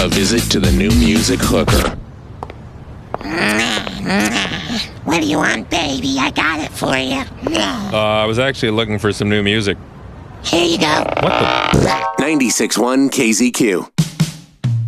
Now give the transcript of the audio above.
A visit to the new music hooker. What do you want, baby? I got it for you. I was actually looking for some new music. Here you go. What the? 96.1 KZQ.